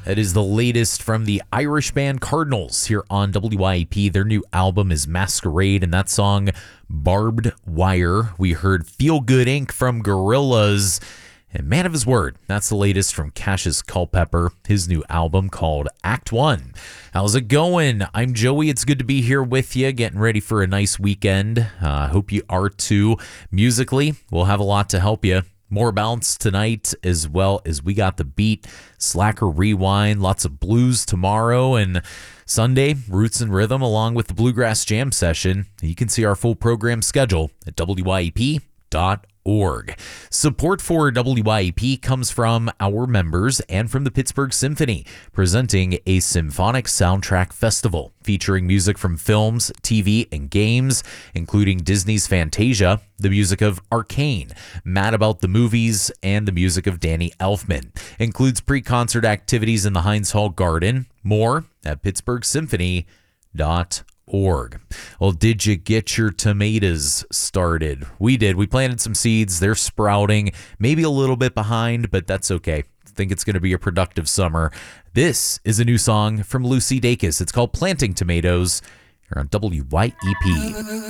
That is the latest from the Irish band Cardinals here on WYAP. Their new album is Masquerade, and that song, Barbed Wire. We heard Feel Good Inc. from Gorillaz, and Man of His Word. That's the latest from Cassius Culpepper, his new album called Act One. How's it going? I'm Joey. It's good to be here with you, getting ready for a nice weekend. I hope you are too. Musically, we'll have a lot to help you. More bounce tonight, as well as we got the beat, Slacker Rewind, lots of blues tomorrow, and Sunday, Roots and Rhythm, along with the Bluegrass Jam session. You can see our full program schedule at wyap.org. Support for WYAP comes from our members and from the Pittsburgh Symphony, presenting a symphonic soundtrack festival featuring music from films, TV, and games, including Disney's Fantasia, the music of Arcane, Mad About the Movies, and the music of Danny Elfman. Includes pre-concert activities in the Heinz Hall Garden. More at pittsburghsymphony.org. Well, did you get your tomatoes started? We did. We planted some seeds. They're sprouting, maybe a little bit behind, but that's okay. I think it's going to be a productive summer. This is a new song from Lucy Dacus. It's called Planting Tomatoes. You're on WYEP.